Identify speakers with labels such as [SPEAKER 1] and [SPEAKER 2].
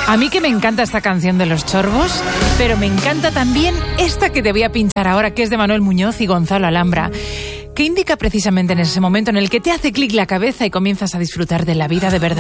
[SPEAKER 1] A mí que me encanta esta canción de Los Chorbos, pero me encanta también esta que te voy a pinchar ahora, que es de Manuel Muñoz y Gonzalo Alhambra, que indica precisamente en ese momento en el que te hace clic la cabeza y comienzas a disfrutar de la vida de verdad.